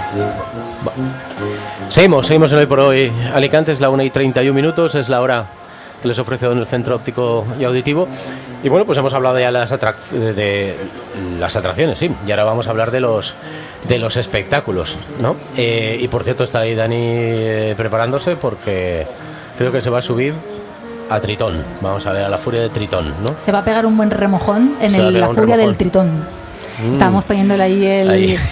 Seguimos en Hoy por Hoy Alicante. Es la 1:31, es la hora que les ofrece el Centro Óptico y Auditivo. Y bueno, pues hemos hablado ya de las atracciones, sí. Y ahora vamos a hablar de los espectáculos, ¿no? Y por cierto, está ahí Dani preparándose porque creo que se va a subir a Tritón. Vamos a ver a la furia de Tritón, ¿no? Se va a pegar un buen remojón en la furia del Tritón. Estábamos poniéndole ahí